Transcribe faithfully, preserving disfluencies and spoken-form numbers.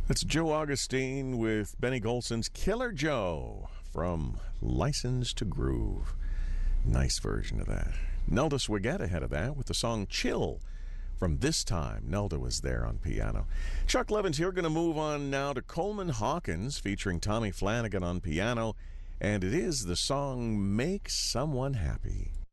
That's Joe Augustine with Benny Golson's Killer Joe from License to Groove. Nice version of that. Nelda Swiget ahead of that with the song Chill from This Time. Nelda was there on piano. Chuck Levins here. Going to move on now to Coleman Hawkins featuring Tommy Flanagan on piano. And it is the song Make Someone Happy.